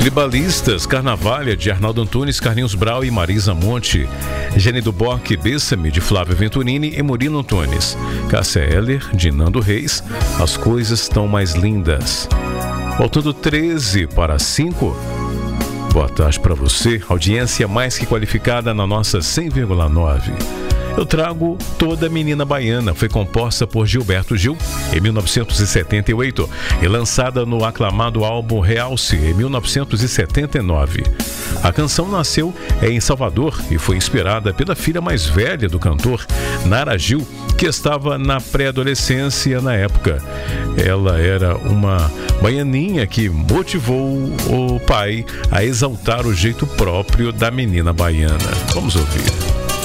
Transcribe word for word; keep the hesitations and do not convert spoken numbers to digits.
Tribalistas, Carnavalha, de Arnaldo Antunes, Carlinhos Brau e Marisa Monte. Gene do Boque, Bessame, de Flávio Venturini e Murilo Antunes. Cássia Eller, de Nando Reis, As Coisas Tão Mais Lindas. Faltando treze para cinco. Boa tarde para você, audiência mais que qualificada na nossa cem vírgula nove. Eu trago Toda Menina Baiana, foi composta por Gilberto Gil em mil novecentos e setenta e oito e lançada no aclamado álbum Realce em mil novecentos e setenta e nove. A canção nasceu em Salvador e foi inspirada pela filha mais velha do cantor, Nara Gil, que estava na pré-adolescência na época. Ela era uma baianinha que motivou o pai a exaltar o jeito próprio da menina baiana. Vamos ouvir.